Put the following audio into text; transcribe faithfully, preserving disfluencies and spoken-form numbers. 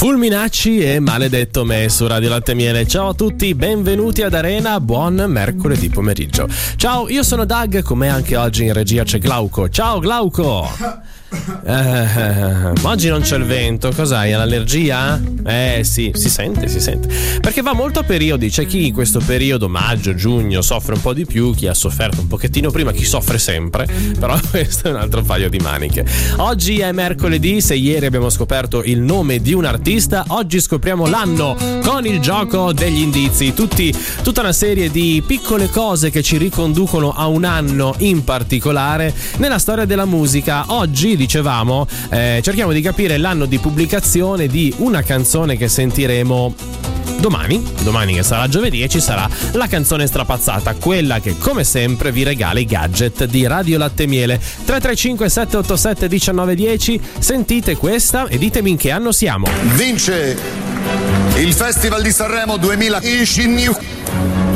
Fulminacci e Maledetto me su Radio Latte Miele. Ciao a tutti, benvenuti ad Arena, buon mercoledì pomeriggio. Ciao, io sono Doug, con me anche oggi in regia c'è Glauco. Ciao Glauco! Eh, oggi non c'è il vento, cos'hai? L'allergia? Eh sì, si sente, si sente. Perché va molto a periodi, c'è chi in questo periodo, maggio, giugno, soffre un po' di più, chi ha sofferto un pochettino prima, chi soffre sempre, però questo è un altro paio di maniche. Oggi è mercoledì, se ieri abbiamo scoperto il nome di un artista, oggi scopriamo l'anno con il gioco degli indizi, tutti, tutta una serie di piccole cose che ci riconducono a un anno in particolare nella storia della musica. Oggi dicevamo, eh, cerchiamo di capire l'anno di pubblicazione di una canzone che sentiremo domani, domani che sarà giovedì, e ci sarà la canzone strapazzata, quella che come sempre vi regala i gadget di Radio Latte Miele. Tre tre cinque sette otto sette uno nove uno zero, sentite questa e ditemi in che anno siamo. Vince il Festival di Sanremo duemiladieci.